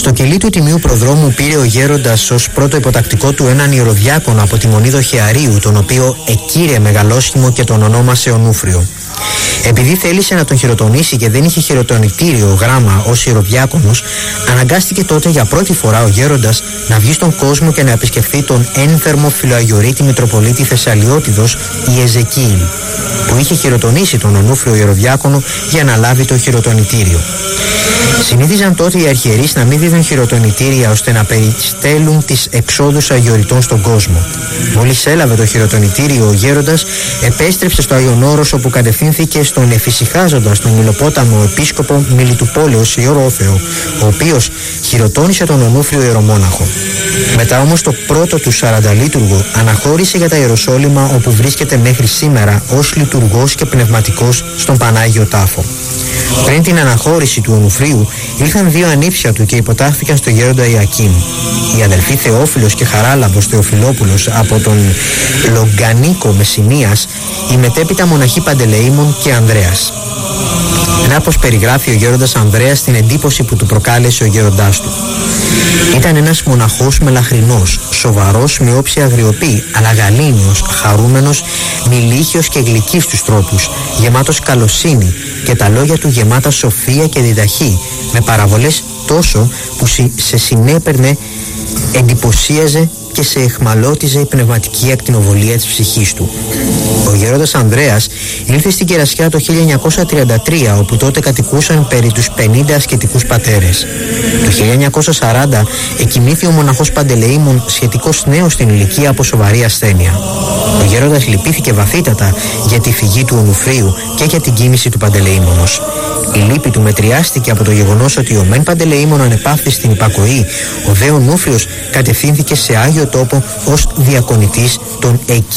Στο κελί του Τιμίου Προδρόμου πήρε ο γέροντας ως πρώτο υποτακτικό του έναν ιεροδιάκονο από τη Μονή Δοχεαρίου, τον οποίο εκήρε μεγαλόσχημο και τον ονόμασε Ονούφριο. Επειδή θέλησε να τον χειροτονήσει και δεν είχε χειροτονητήριο γράμμα ως ιεροδιάκονος, αναγκάστηκε τότε για πρώτη φορά ο γέροντας να βγει στον κόσμο και να επισκεφθεί τον ένθερμο φιλοαγιορείτη Μητροπολίτη Θεσσαλιώτιδος Ιεζεκίηλ, που είχε χειροτονήσει τον Ονούφριο ιεροδιάκονο για να λάβει το χειροτονητήριο. Συνήθιζαν τότε οι αρχιερείς να μην δίδουν χειροτονητήρια ώστε να περιστέλουν τις εξόδους αγιοριτών στον κόσμο. Μόλις έλαβε το χειροτονητήριο, ο γέροντας επέστρεψε στο Άγιον Όρος, όπου κατευθύνθηκε στον εφησυχάζοντα τον Μιλοπόταμο επίσκοπο Μιλιτουπόλεως Ιερόθεο, ο οποίος χειροτώνησε τον Ονούφριο ιερομόναχο. Μετά όμως το πρώτο του 40 λειτουργό αναχώρησε για τα Ιεροσόλυμα, όπου βρίσκεται μέχρι σήμερα ως λειτουργός και πνευματικός στον Πανάγιο Τάφο. Πριν την αναχώρηση του Ονουφρίου, ήλθαν δύο ανήψια του και υποτάχθηκαν στο γέροντα Ιακήμ. Οι αδελφοί Θεόφιλος και Χαράλαμπος Θεοφιλόπουλος από τον Λογκανίκο Μεσσηνίας, οι μετέπειτα μοναχοί Παντελεήμων και Ανδρέας. Κάπως περιγράφει ο γέροντας Ανδρέας την εντύπωση που του προκάλεσε ο γέροντάς του. Ήταν ένας μοναχός μελαχρινός, σοβαρός με όψη αγριοπή, αλλά γαλήνιος, χαρούμενος, μιλίχιος και γλυκής στους τρόπους, γεμάτος καλοσύνη και τα λόγια του γεμάτα σοφία και διδαχή, με παραβολές τόσο που σε συνέπαιρνε, εντυπωσίαζε και σε εχμαλώτιζε η πνευματική ακτινοβολία της ψυχής του. Ο γέροντας Ανδρέας ήλθε στην Κερασιά το 1933, όπου τότε κατοικούσαν περί τους 50 ασκητικούς πατέρες. Το 1940 εκοιμήθη ο μοναχός Παντελεήμων, σχετικώς νέος στην ηλικία, από σοβαρή ασθένεια. Ο γέροντας λυπήθηκε βαθύτατα για τη φυγή του Ονουφρίου και για την κοίμηση του Παντελεήμονος. Η λύπη του μετριάστηκε από το γεγονός ότι ο μεν Παντελεήμων ανεπαύθη στην υπακοή, ο δε Ονούφριος κατευθύνθηκε σε Άγιο Τόπο ως διακονητής των